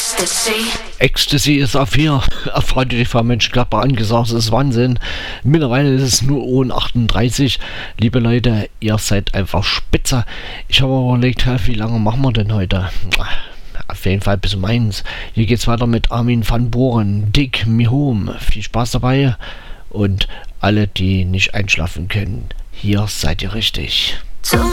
Ecstasy ist auf hier. Auf Radio TV Mönchengladbach angesagt. Das ist Wahnsinn. Mittlerweile ist es nur Uhr 38. Liebe Leute, ihr seid einfach spitze. Ich habe überlegt, wie lange machen wir denn heute? Auf jeden Fall bis um 1. Hier geht's weiter mit Armin van Buuren. Dick Me Home. Viel Spaß dabei. Und alle, die nicht einschlafen können, hier seid ihr richtig. Tonight